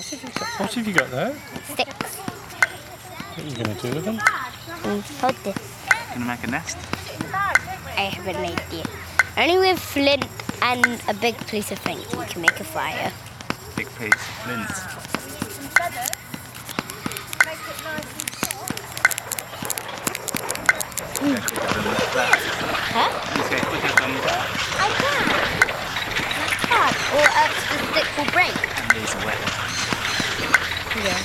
What have you got there? Sticks. What are you going to do with them? Hold this. Gonna make a nest? I have an idea. Only with flint and a big piece of flint you can make a fire. Big piece of flint. Huh? You say quicker than I can't. Or else the stick will break. and these are wet. Yeah.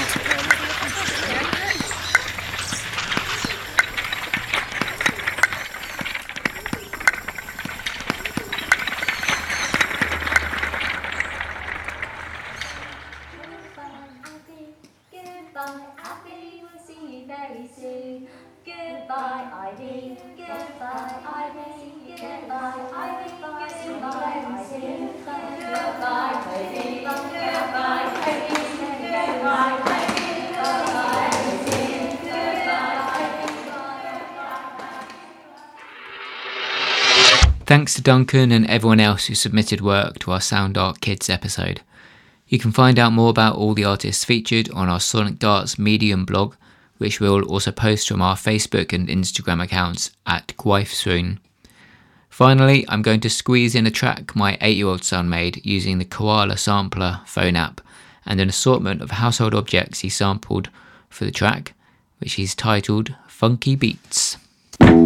Goodbye, Abby, we'll see you very soon. Goodbye, Ivy. Goodbye, Ivy. Goodbye, Ivy. Goodbye, Ivy. Goodbye, Ivy. Goodbye, Ivy. Goodbye, Ivy. Thanks to Duncan and everyone else who submitted work to our Sound Art Kids episode. You can find out more about all the artists featured on our Sonic Darts Medium blog, which we'll also post from our Facebook and Instagram accounts at Gwaith soon. Finally, I'm going to squeeze in a track my 8-year-old son made using the Koala Sampler phone app and an assortment of household objects he sampled for the track, which he's titled Funky Beats.